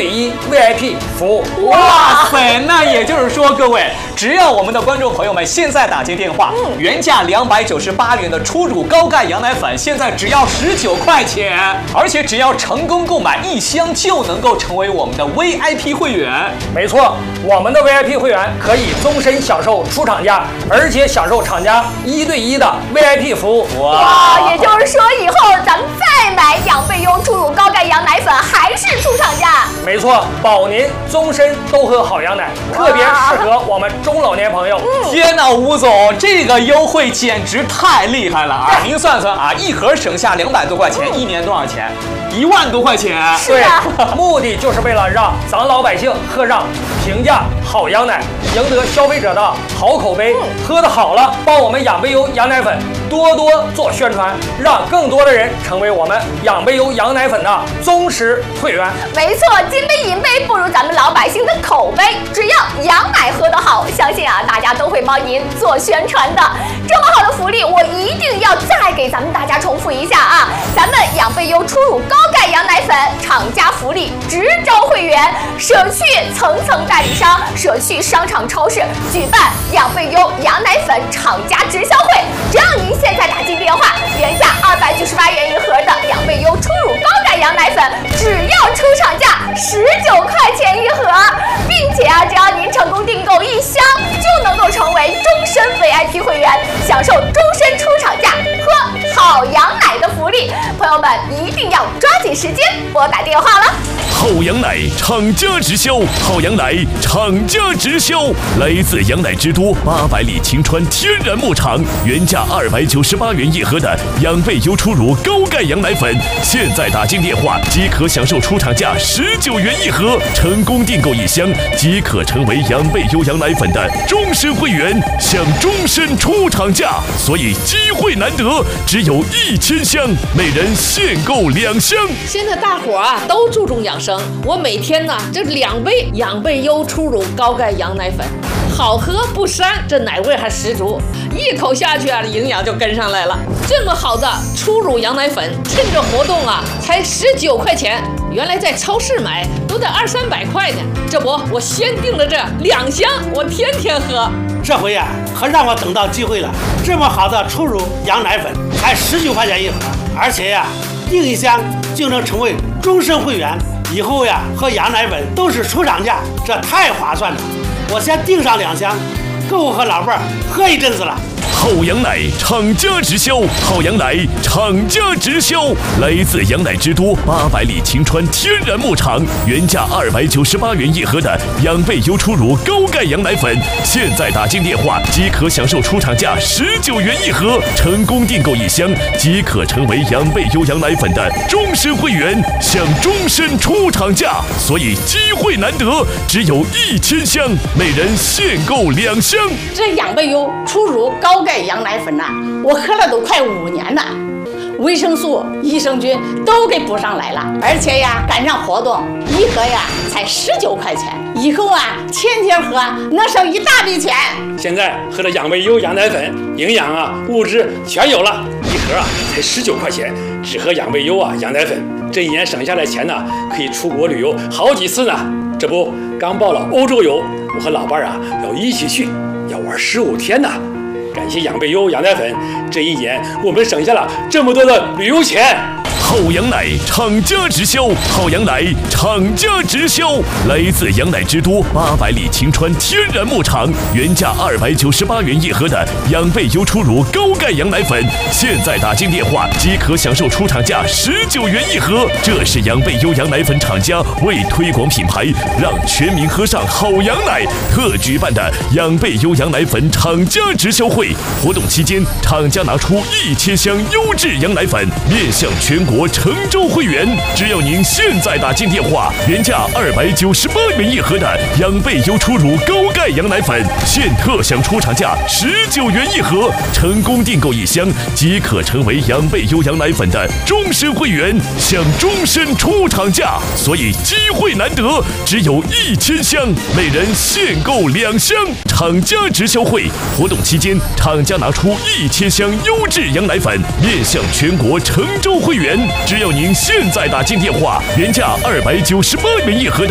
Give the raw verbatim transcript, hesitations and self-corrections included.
对一 V I P 服务。 哇塞，那也就是说，各位，只要我们的观众朋友们现在打进电话，嗯、原价两百九十八元的初乳高钙羊奶粉，现在只要十九块钱，而且只要成功购买一箱，就能够成为我们的 V I P 会员。 没错，我们的 V I P 会员可以终身享受出厂价，而且享受厂家一对一的 V I P 服务。 哇，也就是说以后咱们再买养贝优初乳高钙羊奶粉还是出厂价。 没错，保您终身都喝好羊奶，特别适合我们中老年朋友。 嗯、天哪，吴总，这个优惠简直太厉害了啊！您算算啊，一盒省下两百多块钱，嗯、一年多少钱？一万多块钱。 对，目的就是为了让咱老百姓喝上平价好羊奶，赢得消费者的好口碑。嗯、喝得好了，帮我们养贝优羊奶粉多多做宣传，让更多的人成为我们养贝优羊奶粉的忠实会员。 没错，金杯银杯不如咱们老百姓的口碑。只要羊奶喝得好，相信啊大家都会帮您做宣传的。这么好的福利，我一定要再给咱们大家重复一下啊！咱们养贝优初乳高钙羊奶粉厂家福利，直招会员，舍去层层代理商，舍去商场超市，举办养贝优羊奶粉厂家直销会。只要您现在打进电话，原价二百九十八元一盒的养贝优初乳高钙羊奶粉，只要出厂价十九块钱一盒，并且啊，只要您成功订购一箱，就能够成为终身 V I P 会员，享受终身出厂价喝好羊奶的福利。朋友们一定要抓紧时间拨打电话了。 好羊奶厂家直销，好羊奶厂家直销，来自羊奶之都八百里晴川天然牧场，原价二百九十八元一盒的养贝优初乳高钙羊奶粉，现在打进电话即可享受出厂价十九元一盒，成功订购一箱即可成为养贝优羊奶粉的终身会员，享终身出厂价，所以机会难得，只有一千箱，每人限购两箱。 现在大伙啊都注重养生，我每天呢这两杯养贝优初乳高钙羊奶粉，好喝不膻，这奶味还十足，一口下去啊，营养就跟上来了。这么好的初乳羊奶粉，趁着活动啊，才十九块钱，原来在超市买都得二三百块呢。这不，我先订了这两箱，我天天喝。 这回呀、啊，可让我等到机会了。这么好的初乳羊奶粉，才十九块钱一盒，而且呀，订一箱就能成为终身会员。以后呀，喝羊奶粉都是出厂价，这太划算了。我先订上两箱，够我和老伴儿喝一阵子了。 好羊奶厂家直销，好羊奶厂家直销，来自羊奶之都八百里晴川天然牧场，原价二百九十八元一盒的养贝优初乳高钙羊奶粉，现在打进电话即可享受出厂价十九元一盒，成功订购一箱即可成为养贝优羊奶粉的终身会员，享终身出厂价，所以机会难得，只有一千箱，每人限购两箱。 这养贝优初乳高钙羊奶粉呐、啊，我喝了都快五年了，维生素、益生菌都给补上来了，而且呀，赶上活动，一盒呀才十九块钱，以后啊天天喝能省一大笔钱。 现在喝的养贝优羊奶粉，营养啊物质全有了，一盒啊才十九块钱，只喝养贝优啊羊奶粉，这一年省下来钱呢，可以出国旅游好几次呢。这不刚报了欧洲游，我和老伴啊要一起去，要玩十五天呢。感谢养贝优羊奶粉，这一年我们省下了这么多的旅游钱。 好羊奶厂家直销，好羊奶厂家直销，来自羊奶之都八百里晴川天然牧场，原价二百九十八元一盒的养贝优初乳高钙羊奶粉，现在打进电话即可享受出厂价十九元一盒。这是养贝优羊奶粉厂家为推广品牌，让全民喝上好羊奶特举办的养贝优羊奶粉厂家直销会。活动期间，厂家拿出一千箱优质羊奶粉，面向全国成州会员，只要您现在打进电话，原价二百九十八元一盒的养贝优初乳高钙羊奶粉，现特享出厂价十九元一盒，成功订购一箱即可成为养贝优羊奶粉的终身会员，享终身出厂价，所以机会难得，只有一千箱，每人限购两箱。厂家直销会活动期间，厂家拿出一千箱优质羊奶粉，面向全国成州会员，只要您现在打进电话，原价二百九十八元一盒的